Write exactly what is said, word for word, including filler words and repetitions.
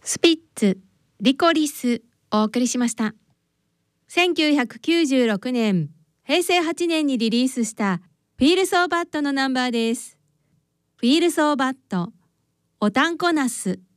スピッツ、リコリスお送りしました。せんきゅうひゃくきゅうじゅうろくねん、へいせいはちねんにリリースしたフィールソーバットのナンバーです。フィールソーバット、おたんこなす。